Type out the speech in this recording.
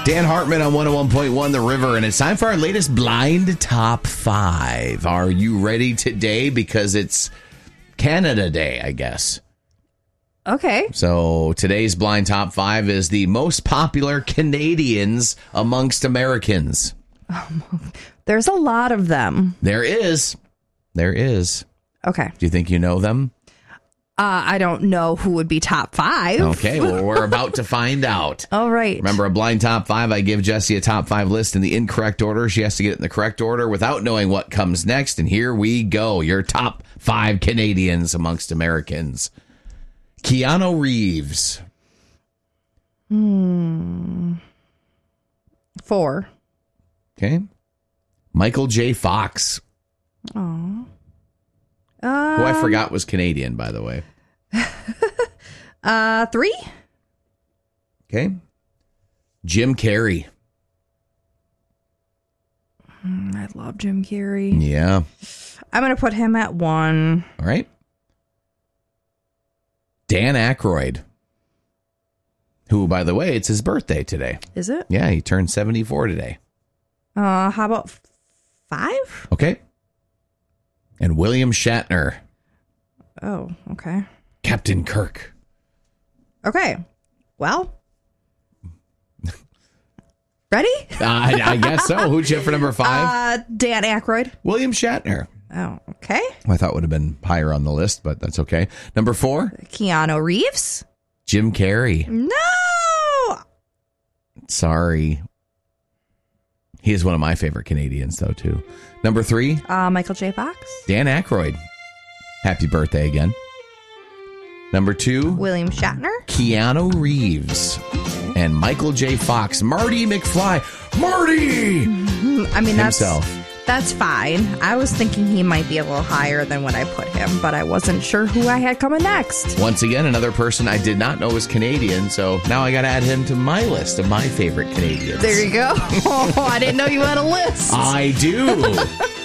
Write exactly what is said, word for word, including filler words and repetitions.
Dan Hartman on one oh one point one The River, and it's time for our latest blind top five. Are you ready today? Because it's Canada Day, I guess. Okay. So today's blind top five is the most popular Canadians amongst Americans. Um, there's a lot of them. There is. There is. Okay. Do you think you know them? Uh, I don't know who would be top five. Okay, well, we're about to find out. All right. Remember, a blind top five, I give Jessie a top five list in the incorrect order. She has to get it in the correct order without knowing what comes next. And here we go. Your top five Canadians amongst Americans. Keanu Reeves. Hmm. Four. Okay. Michael J. Fox. Oh. Who Um, I forgot was Canadian, by the way. uh, three. Okay. Jim Carrey. Mm, I love Jim Carrey. Yeah. I'm going to put him at one. All right. Dan Aykroyd. Who, by the way, it's his birthday today. Is it? Yeah, he turned seventy-four today. Uh, how about f- five? Okay. And William Shatner. Oh, okay. Captain Kirk. Okay. Well. Ready? Uh, I, I guess so. Who'd you have for number five? Uh, Dan Aykroyd. William Shatner. Oh, okay. I thought would have been higher on the list, but that's okay. Number four. Keanu Reeves. Jim Carrey. No. Sorry. He is one of my favorite Canadians, though, too. Number three. Uh, Michael J. Fox. Dan Aykroyd. Happy birthday again. Number two. William Shatner. Keanu Reeves. And Michael J. Fox. Marty McFly. Marty! I mean, that's, Himself. that's fine. I was thinking he might be a little higher than what I put him, but I wasn't sure who I had coming next. Once again, another person I did not know was Canadian, so now I got to add him to my list of my favorite Canadians. There you go. Oh, I didn't know you had a list. I do.